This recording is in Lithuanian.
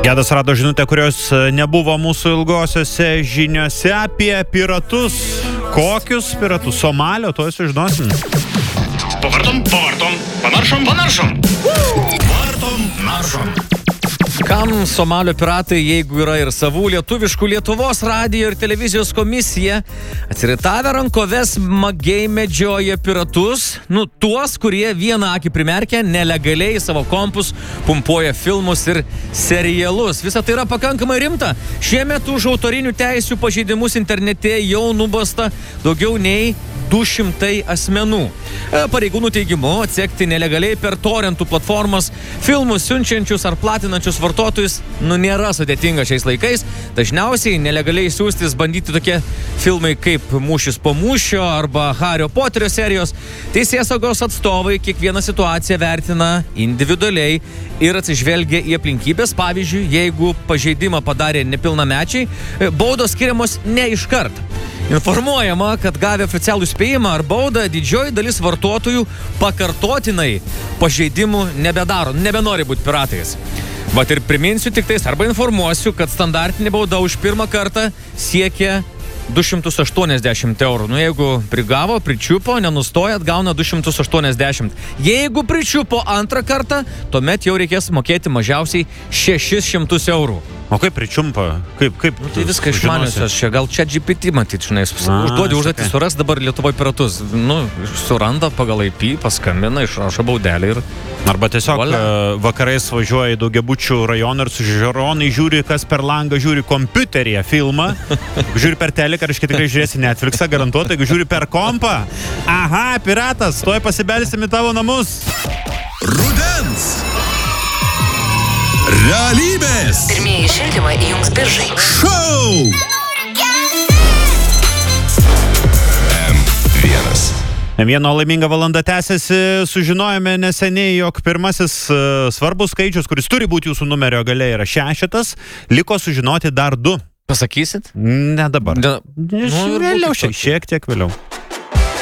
Gedas rado žinutę, kurios nebuvo mūsų ilgosiose žiniose apie piratus. Kokius piratus? Somalio, to sužinosim. Pavartom, panaršom. Vartom, naršom. Kam Somalio piratai, jeigu yra ir savų lietuviškų? Lietuvos radijo ir televizijos komisija atsiritavę rankoves smagiai medžioja piratus, tuos, kurie vieną akį primerkę, nelegaliai savo kompus pumpuoja filmus ir serialus. Visa tai yra pakankamai rimta. Šiemet už autorinių teisių pažeidimus internete jau nubasta daugiau nei 200 asmenų. Pareigūnų teigimu, atsekti nelegaliai per torrentų platformas filmus siunčiančius ar platinančius vartotojus nėra sudėtinga šiais laikais. Dažniausiai nelegaliai siųstis bandyti tokie filmai kaip Mūšis po mūšio arba Hario Poterio serijos. Teisėsaugos atstovai kiekvieną situaciją vertina individualiai ir atsižvelgia į aplinkybės. Pavyzdžiui, jeigu pažeidimą padarė nepilnamečiai, baudos skiriamos ne iškart. Informuojama, kad gavę oficialų įspėjimą ar baudą, didžioji dalis vartotojų pakartotinai pažeidimų nebedaro, nebenori būti piratais. Vat ir priminsiu tik tais arba informuosiu, kad standartinė bauda už pirmą kartą siekia 280 eurų. Jeigu prigavo, pričiupo, nenustoja, atgauna 280. Jeigu pričiupo antrą kartą, tuomet jau reikės mokėti mažiausiai 600 eurų. O kaip pričiumpa? Kaip Tai viską išmaniusios čia, gal čia GPT matyt, žinai, užduodi užduotį suras dabar Lietuvoje piratus. Suranda pagal IP, paskambina, išrašo baudelį ir... Arba tiesiog vakarais važiuoja į daugiabučių rajoną ir su žiūronai žiūri, kas per langą žiūri kompiuteryje filmą. Žiūri per teliką, reiškia tikrai žiūrėsi Netflixą, garantuotai, jeigu žiūri per kompą. Aha, piratas, tuoj pasibelsim į tavo namus. Rudens. Realybės. Pirmieji šildymai įjungs biržai. Šou. M1. Vieno laiminga valanda tęsiasi, sužinojome neseniai, jog pirmasis svarbus skaičius, kuris turi būti jūsų numerio gale, yra 6, liko sužinoti dar 2. Pasakysit? Ne dabar. Vėliau, šiek tiek vėliau.